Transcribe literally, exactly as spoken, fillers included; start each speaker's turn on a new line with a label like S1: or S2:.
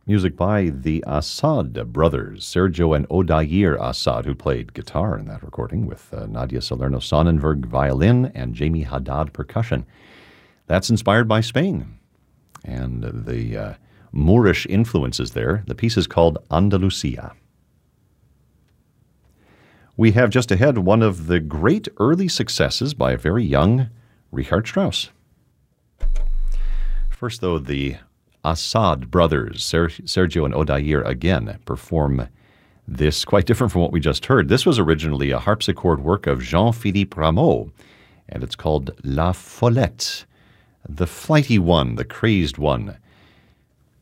S1: Music by the Assad brothers, Sergio and Odair Assad, who played guitar in that recording, with uh, Nadia Salerno Sonnenberg violin and Jamie Haddad percussion. That's inspired by Spain and the uh, Moorish influences there. The piece is called Andalusia. We have just ahead one of the great early successes by a very young Richard Strauss. First, though, the Assad brothers, Ser- Sergio and Odair, again perform this, quite different from what we just heard. This was originally a harpsichord work of Jean-Philippe Rameau, and it's called La Follette, the flighty one, the crazed one.